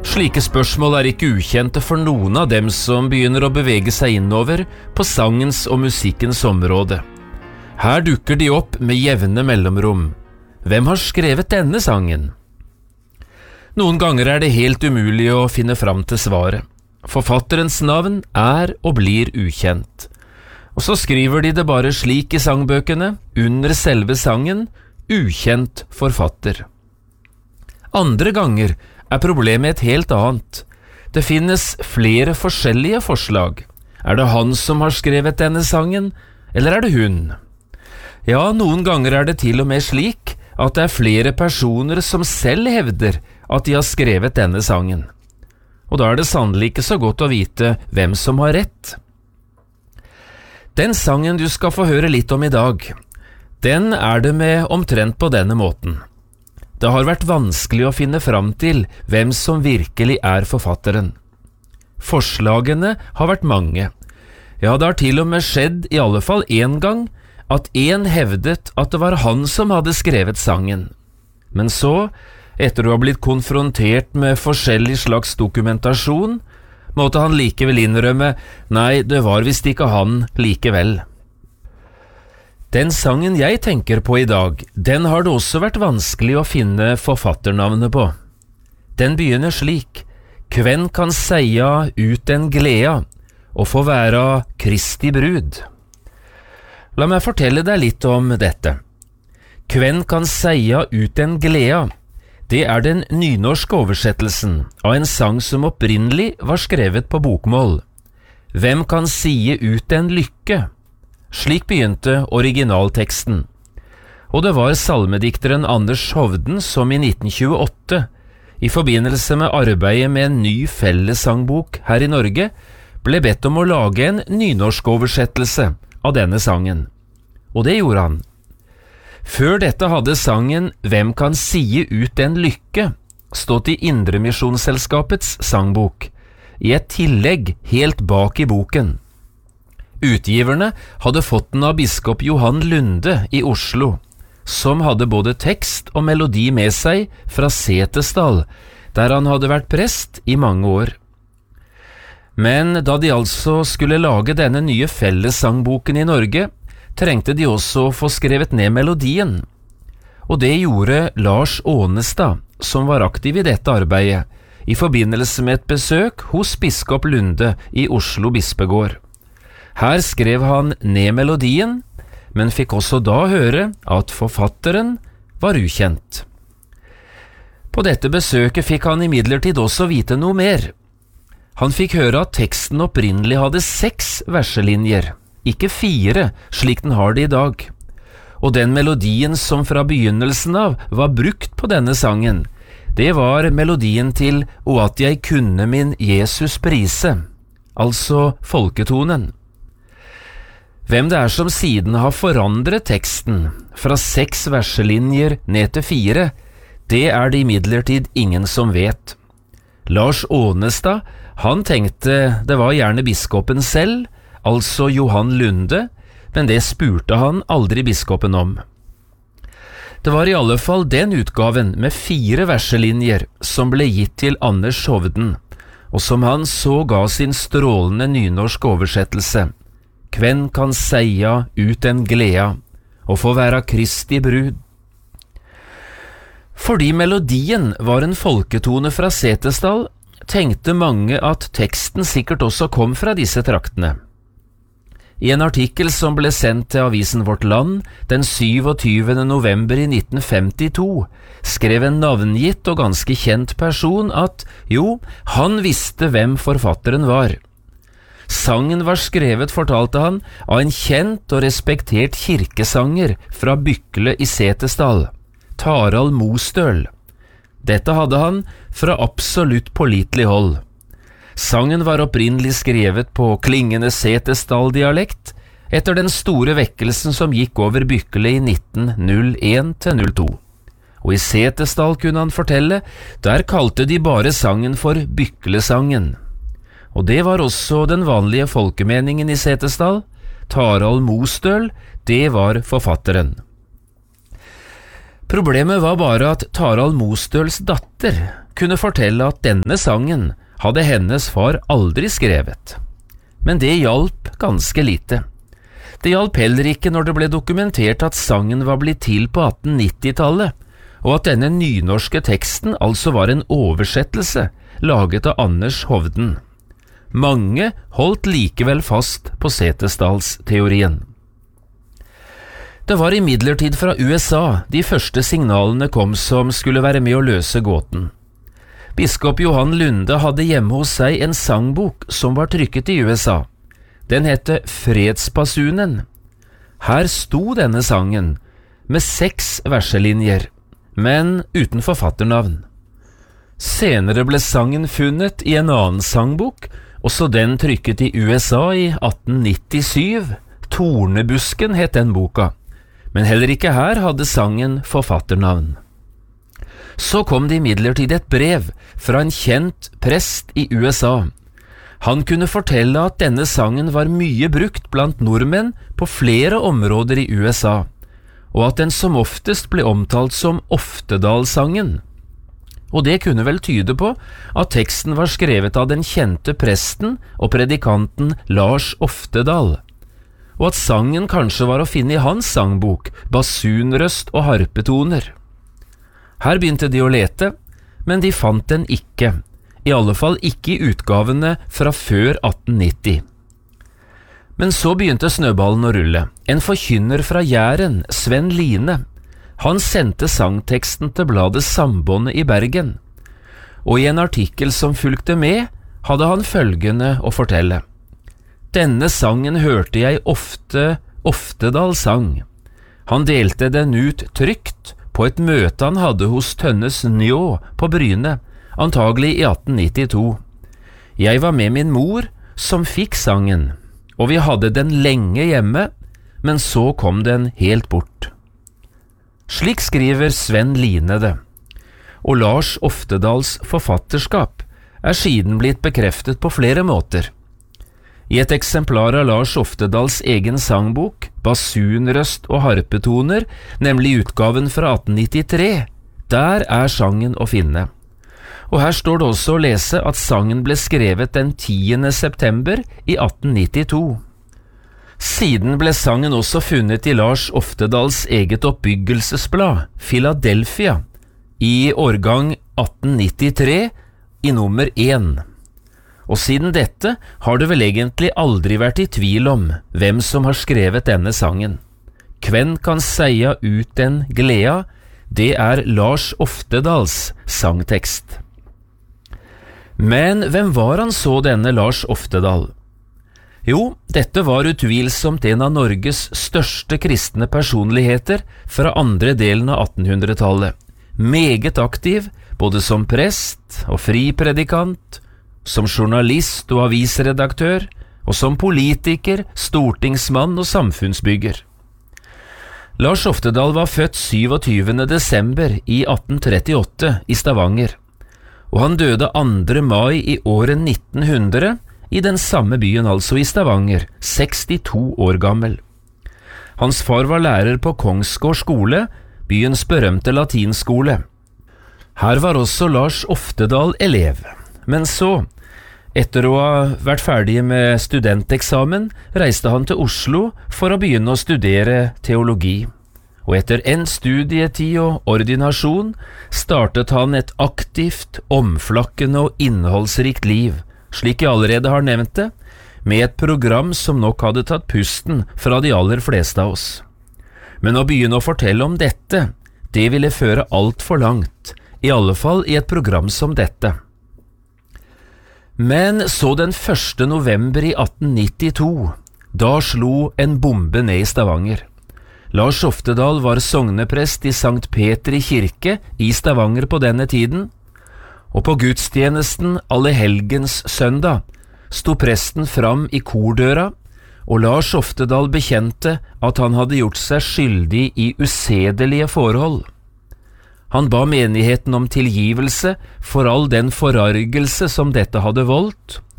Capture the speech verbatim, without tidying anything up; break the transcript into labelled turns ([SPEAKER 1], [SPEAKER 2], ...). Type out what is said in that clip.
[SPEAKER 1] Slike spørsmål er ikke ukjente for noen av dem som begynner å bevege seg innover på sangens og musikkens område. Her dukker de opp med jevne mellomrom. Hvem har skrevet denne sangen? Noen ganger er det helt umulig å finne fram til svaret. Forfatterens navn er og blir ukjent. Og så skriver de det bare slik i sangbøkene, under selve sangen, ukjent forfatter. Andre ganger er problemet et helt annet. Det finnes flere forskjellige forslag. Er det han som har skrevet denne sangen, eller er det hun? Ja, noen ganger er det til og med slik at det er flere personer som selv hevder at de har skrevet denne sangen. Og da er det sannelig ikke så godt å vite hvem som har rett. Den sangen du skal få høre litt om i dag, den er det med omtrent på denne måten. Det har vært vanskelig å finne fram til hvem som virkelig er forfatteren. Forslagene har vært mange. Ja, det har til og med skjedd i alle fall en gang at en hevdet at det var han som hadde skrevet sangen. Men så, etter å ha blitt konfrontert med forskjellig slags dokumentasjon, måtte han likevel innrømme, nei, det var visst ikke han likevel. Den sangen jeg tenker på i dag, den har det også vært vanskelig å finne forfatternavnet på. Den begynner slik: Kven kan seia ut en gleda, og få være Kristi brud. La meg fortelle deg litt om dette. Kven kan seia ut en gleda, det er den nynorske oversettelsen av en sang som opprinnelig var skrevet på bokmål. Hvem kan sie ut en lykke? Slik begynte originalteksten. Og det var salmedikteren Anders Hovden som i nitten tjueåtte, i forbindelse med arbeidet med en ny fellessangbok her i Norge, ble bedt om å lage en nynorsk oversettelse av denne sangen. Og det gjorde han. Før dette hadde sangen «Hvem kan sie ut en lykke» stått i Indremisjonsselskapets sangbok, i et tillegg helt bak i boken. Utgiverne hadde fått den av biskop Johan Lunde i Oslo, som hadde både tekst og melodi med seg fra Setesdal, der han hadde vært prest i mange år. Men da de altså skulle lage denne nye fellessangboken i Norge, trengte de også å få skrevet ned melodien. Og det gjorde Lars Ånestad, som var aktiv i dette arbeidet, i forbindelse med et besøk hos biskop Lunde i Oslo bispegård. Her skrev han ned melodien, men fikk også da høre at forfatteren var ukjent. På dette besøket fikk han imidlertid også vite noe mer. Han fikk høre at teksten opprinnelig hadde seks verselinjer, ikke fire, slik den har det i dag. Og den melodien som fra begynnelsen av var brukt på denne sangen, det var melodien til «O at jeg kunne min Jesus prise», altså folketonen. Hvem det er som siden har forandret teksten fra seks verselinjer ned til fire, det er det imidlertid ingen som vet. Lars Ånestad, han tenkte det var gjerne biskopen selv, altså Johan Lunde, men det spurte han aldri biskopen om. Det var i alle fall den utgaven med fire verselinjer som ble gitt til Anders Hovden, og som han så ga sin strålende nynorsk oversettelse. Kven kan seia ut en gleda, og få være Kristi brud. Fordi melodien var en folketone fra Setesdal, tenkte mange at teksten sikkert også kom fra disse traktene. I en artikkel som ble sendt til avisen Vårt Land den syvogtyvende november i nitten femtito, skrev en navngitt og ganske kjent person at jo, han visste hvem forfatteren var. Sangen var skrevet, fortalte han, av en kjent og respektert kirkesanger fra Bykle i Setesdal, Tarald Mostøl. Dette hadde han fra absolutt pålitelig hold. Sangen var opprinnelig skrevet på klingende Setesdal-dialekt etter den store vekkelsen som gikk over Bykle i nitten null en til null to. Og i Setesdal, kunne han fortelle, der kalte de bare sangen for Byklesangen. Og det var også den vanlige folkemeningen i Setesdal. Tarald Mostøl, det var forfatteren. Problemet var bare at Tarald Mostøls datter kunne fortelle at denne sangen hadde hennes far aldri skrevet. Men det hjalp ganske lite. Det hjalp heller ikke når det ble dokumentert at sangen var blitt til på atten nittitallet, og at denne nynorske teksten altså var en oversettelse laget av Anders Hovden. Mange holdt likevel fast på Setesdalsteorien. Det var imidlertid fra U S A de første signalene kom som skulle være med å løse gåten. Biskop Johan Lunde hadde hjemme hos seg en sangbok som var trykket i U S A. Den hette Fredspasunen. Her sto denne sangen, med seks verselinjer, men uten forfatternavn. Senere ble sangen funnet i en annen sangbok, også den trykket i U S A i atten nittisyv. Tornebusken het den boka, men heller ikke her hadde sangen forfatternavn. Så kom det imidlertid et brev fra en kjent prest i U S A. Han kunne fortelle at denne sangen var mye brukt blant nordmenn på flere områder i U S A, og at den som oftest ble omtalt som Oftedalssangen. Og det kunne vel tyde på at teksten var skrevet av den kjente presten og predikanten Lars Oftedal, og at sangen kanskje var å finne i hans sangbok, basunrøst og harpetoner. Her begynte de å lete, men de fant den ikke, i alle fall ikke i utgavene fra før atten nitti. Men så begynte snøballen å rulle. En forkynner fra Jæren, Sven Line, han sendte sangteksten til bladet Sambåndet i Bergen, og i en artikkel som fulgte med, hadde han følgende å fortelle. Denne sangen hørte jeg ofte Oftedal sang. Han delte den ut trygt på et møte han hadde hos Tønnes Njå på Bryne, antagelig i atten nittito. Jeg var med min mor, som fikk sangen, og vi hadde den lenge hjemme, men så kom den helt bort. Slik skriver Sven Line det, og Lars Oftedals forfatterskap er siden blitt bekreftet på flere måter. I et eksemplar av Lars Oftedals egen sangbok, Basunrøst og harpetoner, nemlig utgaven fra atten nittitre, der er sangen å finne. Og her står det også å lese at sangen ble skrevet den tiende september i atten nittito. Siden ble sangen også funnet i Lars Oftedals eget oppbyggelsesblad, Philadelphia, i årgang atten nittitre, i nummer én. Og siden dette har det vel egentlig aldri vært i tvil om hvem som har skrevet denne sangen. Kven kan seia ut den gleda, det er Lars Oftedals sangtekst. Men hvem var han så, denne Lars Oftedal? Jo, dette var utvilsomt en av Norges største kristne personligheter fra andre delen av attenhundretallet. Meget aktiv, både som prest og fripredikant, som journalist og avisredaktør, og som politiker, stortingsmann og samfunnsbygger. Lars Oftedal var født syvogtyvende desember i atten trettiåtte i Stavanger, og han døde andre mai i året nitten hundre i den samme byen, altså i Stavanger, sekstito år gammel. Hans far var lærer på Kongsgård skole, byens berømte latinskole. Her var også Lars Oftedal elev, men så, etter å ha vært ferdig med studenteksamen, reiste han til Oslo for å begynne å studere teologi. Og etter en studietid og ordinasjon startet han et aktivt, omflakkende og innholdsrikt liv, slik jeg allerede har nevnt det, med et program som nok hadde tatt pusten fra de aller fleste av oss. Men å begynne å fortelle om dette, det ville føre alt for langt, i alle fall i et program som dette. Men så den første november i atten nittito, da slo en bombe ned i Stavanger. Lars Oftedal var sogneprest i Sankt Petri kirke i Stavanger på denne tiden, og på gudstjenesten Allehelgens søndag sto presten fram i kordøra, og Lars Oftedal bekjente at han hadde gjort seg skyldig i usedelige forhold. Han ba menigheten om tilgivelse for all den forargelse som dette hadde voldt,